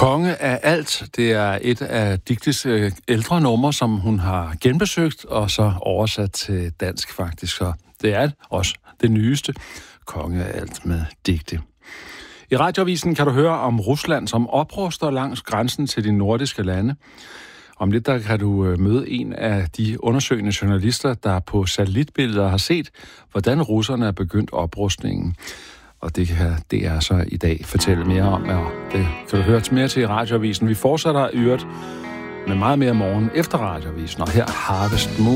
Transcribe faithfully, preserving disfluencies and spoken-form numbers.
Konge af alt, det er et af Dictys øh, ældre numre, som hun har genbesøgt og så oversat til dansk faktisk. Så det er også det nyeste, Konge af alt med Dicty. I Radioavisen kan du høre om Rusland, som opruster langs grænsen til de nordiske lande. Om lidt der kan du møde en af de undersøgende journalister, der på satellitbilleder har set, hvordan russerne er begyndt oprustningen. Og det kan det er så i dag fortælle mere om, og det kan du høre mere til i Radioavisen. Vi fortsætter i øvrigt med meget mere morgen efter Radioavisen, og her Harvest Moon.